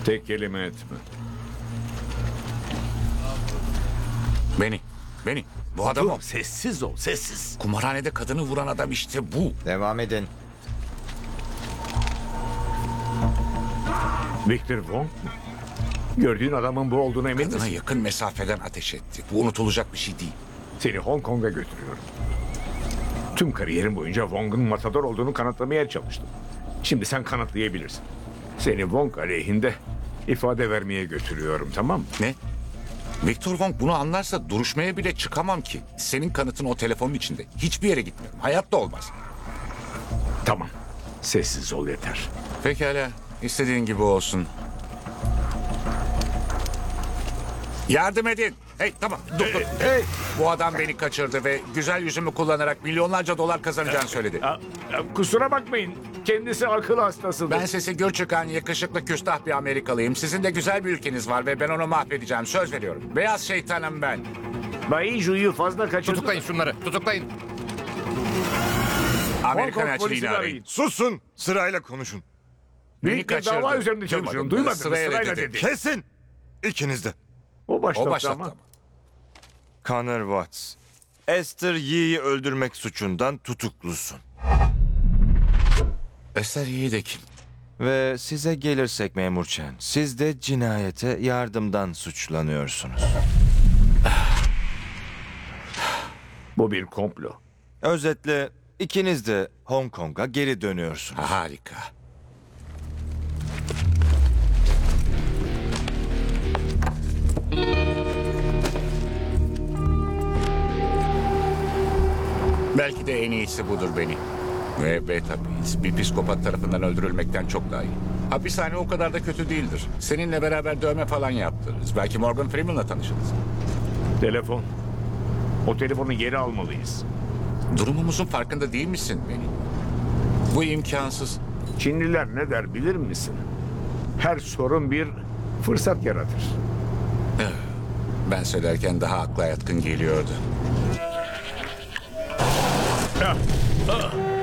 Tek kelime etme. Beni. Bu adam o. Dur, sessiz ol, sessiz. Kumarhanede kadını vuran adam işte bu. Devam edin. Victor Wong mu? Gördüğün adamın bu olduğuna emin Kadına misin? yakın mesafeden ateş etti. Bu unutulacak bir şey değil. Seni Hong Kong'a götürüyorum. Tüm kariyerim boyunca Wong'un matador olduğunu kanıtlamaya çalıştım. Şimdi sen kanıtlayabilirsin. Seni Wong aleyhinde ifade vermeye götürüyorum, tamam mı? Ne? Victor Wong bunu anlarsa duruşmaya bile çıkamam ki. Senin kanıtın o telefonun içinde. Hiçbir yere gitmiyorum. Hayatta olmaz. Tamam. Sessiz ol yeter. Pekala. İstediğin gibi olsun. Yardım edin. Hey tamam dur. Hey! Bu adam beni kaçırdı ve güzel yüzümü kullanarak milyonlarca dolar kazanacağını söyledi. Kusura bakmayın. Kendisi akıl hastasıdır. Ben sesi gür çıkan yakışıklı küstah bir Amerikalıyım. Sizin de güzel bir ülkeniz var ve ben onu mahvedeceğim. Söz veriyorum. Beyaz şeytanım ben. Bay Ju'yu fazla kaçırdı. Tutuklayın şunları, tutuklayın. Amerikan Kong elçiliğini polisini arayın. arayın. Susun, sırayla konuşun. Büyük bir kaçırdı. dava üzerinde çalışıyorum. Duymadım. Duymadın mı? Sırayla Sırayla dedi. dedi. Kesin! İkiniz de. O başlattı, O başlattı ama. ama. Connor Watts, Esther Yee'yi öldürmek suçundan tutuklusun. Esther iyi de kim? Ve size gelirsek Memur Chen, siz de cinayete yardımdan suçlanıyorsunuz. Bu bir komplo. Özetle ikiniz de Hong Kong'a geri dönüyorsunuz. Harika. Belki de en iyisi budur beni. Ve tabii bir psikopat tarafından öldürülmekten çok daha iyi. Hapishane o kadar da kötü değildir. Seninle beraber dövme falan yaptırırız. Belki Morgan Freeman'la tanışırız. Telefon. O telefonu geri almalıyız. Durumumuzun farkında değil misin beni? Bu imkansız. Çinliler ne der bilir misin? Her sorun bir fırsat yaratır. Ben söylerken daha akla yatkın geliyordu.